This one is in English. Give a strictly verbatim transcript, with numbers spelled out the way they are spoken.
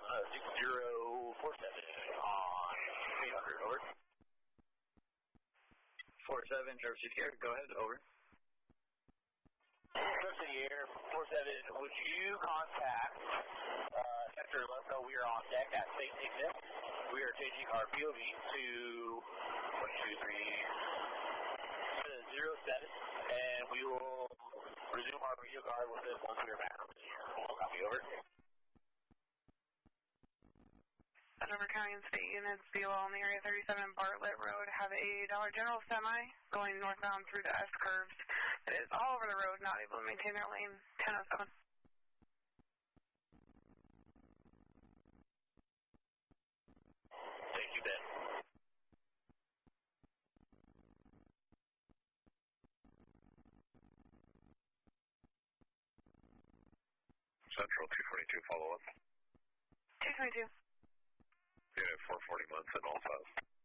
uh, six zero four seven on eight hundred, over. four seven, Traverse City Air, go ahead, over. Traverse City Air, four seven, would you contact uh, Sector let us know we are on deck at Saint Ignace. We are changing our P O V to one two three zero seven, and we will resume our radio guard with this once we are back over here. Copy, over. Hanover County and State Units, B O L on the area thirty-seven Bartlett Road, have a Dollar General semi going northbound through the S curves. It is all over the road, not able to maintain their lane. ten oh seven. Thank you, Ben. Central two twenty-two, follow up. two twenty-two. Yeah, four forty months and all five.